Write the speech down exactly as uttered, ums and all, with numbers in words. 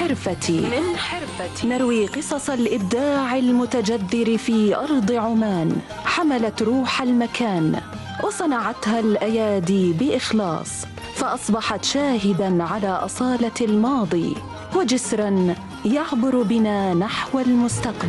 حرفتي من حرفتي نروي قصص الإبداع المتجذر في أرض عمان، حملت روح المكان وصنعتها الأيادي بإخلاص، فأصبحت شاهداً على أصالة الماضي وجسراً يعبر بنا نحو المستقبل.